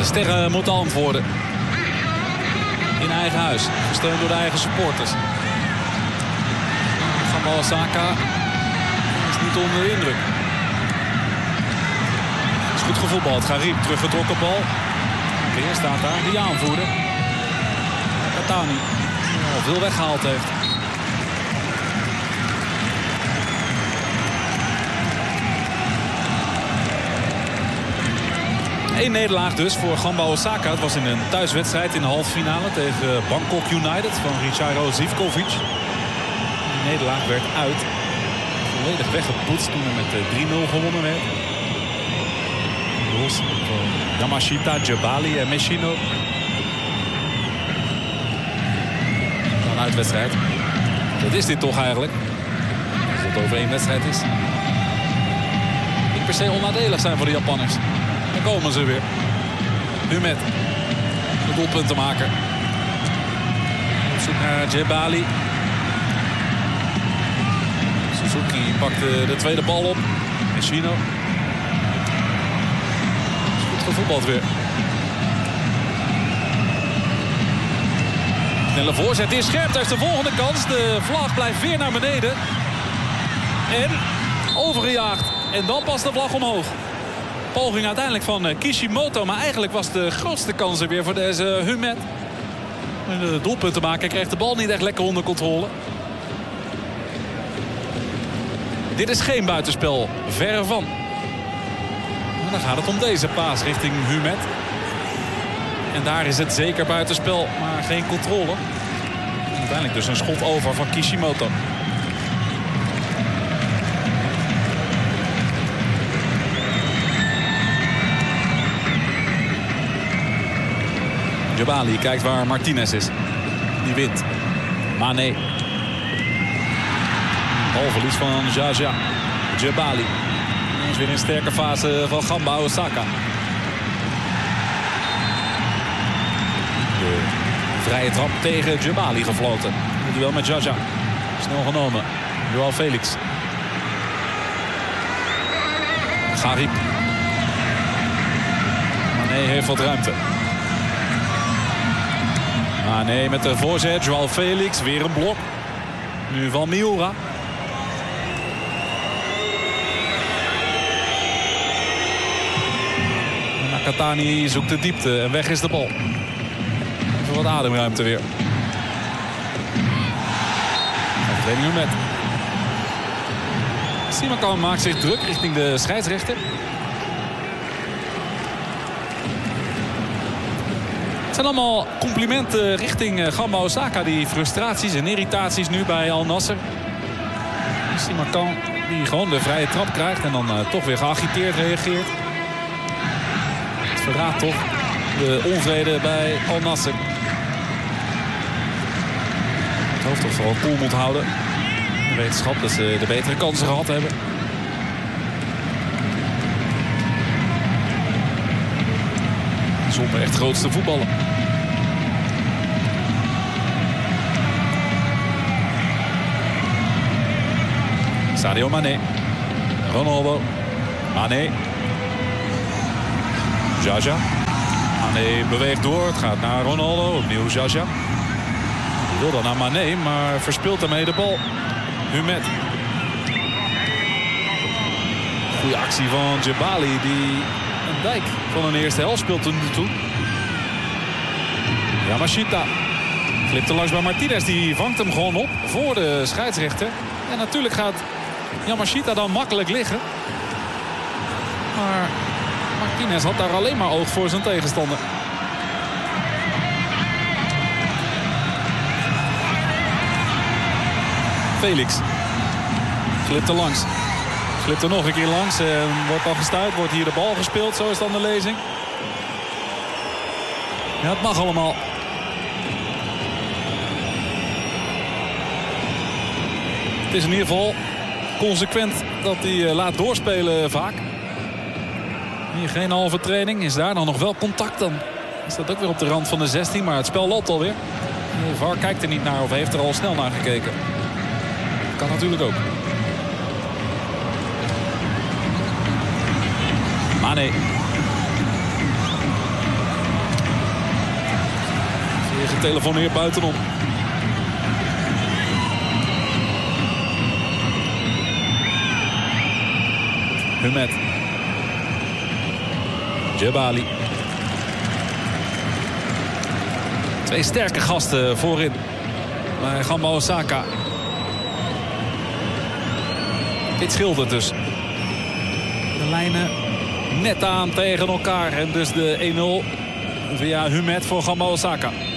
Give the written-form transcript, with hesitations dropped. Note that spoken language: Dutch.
sterren moeten antwoorden. In eigen huis. Gesteund door de eigen supporters. Gamba Osaka is niet onder de indruk. Is goed gevoetbald. Garib teruggetrokken bal. Weer staat daar die aanvoerder. Katani. Die al veel weggehaald heeft. Eén nederlaag dus voor Gamba Osaka. Het was in een thuiswedstrijd in de halve finale tegen Bangkok United van Richairo Zivkovic. Die nederlaag werd uit. Volledig weggepoetst toen er met 3-0 gewonnen werd. Goals van Yamashita, Djibali en Meshino. Een uitwedstrijd. Wat is dit toch eigenlijk? Als het over één wedstrijd is. Niet per se onnadelig zijn voor de Japanners. Dan komen ze weer. Nu met de doelpuntenmaker. Op zoek naar Djibali. Suzuki pakt de tweede bal op. Meshino. Goed gevoetbald weer. Snelle voorzet is scherp. Daar is de volgende kans. De vlag blijft weer naar beneden. En overgejaagd. En dan pas de vlag omhoog. Poging uiteindelijk van Kishimoto. Maar eigenlijk was de grootste kans er weer voor deze Humet. De doelpuntenmaker kreeg de bal niet echt lekker onder controle. Dit is geen buitenspel. Verre van. En dan gaat het om deze paas richting Humet. En daar is het zeker buitenspel. Maar geen controle. En uiteindelijk dus een schot over van Kishimoto. Djibali kijkt waar Martinez is. Die wint. Mane. Balverlies van Jaja. Djibali. Dat is weer een sterke fase van Gamba Osaka. De vrije trap tegen Djibali gefloten. Het duel met Jaja. Snel genomen. Joao Felix. Garib. Mane heeft wat ruimte. Mane met de voorzet. Joao Felix. Weer een blok. Nu van Miura. Nakatani zoekt de diepte. En weg is de bal. Even wat ademruimte weer. Training met. Simakan maakt zich druk richting de scheidsrechter. Het zijn allemaal complimenten richting Gamba Osaka. Die frustraties en irritaties nu bij Al Nassr. Simakan die gewoon de vrije trap krijgt. En dan toch weer geagiteerd reageert. Het verraadt toch de onvrede bij Al Nassr. Het hoofd toch vooral cool moet houden. De wetenschap dat ze de betere kansen gehad hebben. Zonder echt grootste voetballen. Sadio Mane. Ronaldo. Mane. Jaja. Mane beweegt door. Het gaat naar Ronaldo. Opnieuw Jaja. Die wil dan naar Mane, maar verspeelt daarmee de bal. Humet. Goede actie van Djibali die een dijk van een eerste helft speelt tot nu toe. Yamashita flipt er langs bij Martinez. Die vangt hem gewoon op voor de scheidsrechter. En natuurlijk gaat Yamashita dan makkelijk liggen. Maar Martinez had daar alleen maar oog voor zijn tegenstander. Felix glipt er langs. Glipt er nog een keer langs. En wordt al gestuit. Wordt hier de bal gespeeld. Zo is dan de lezing. Ja, het mag allemaal. Het is in ieder geval consequent dat hij laat doorspelen vaak. Hier geen halve training. Is daar dan nog wel contact? Dan is dat ook weer op de rand van de 16. Maar het spel loopt alweer. De VAR kijkt er niet naar of heeft er al snel naar gekeken. Kan natuurlijk ook. Mane. weer getelefoneerd buitenom. Humet. Djebali. Twee sterke gasten voorin. Maar Gamba Osaka. Dit scheelt het dus. De lijnen net aan tegen elkaar. En dus de 1-0 via Humet voor Gamba Osaka.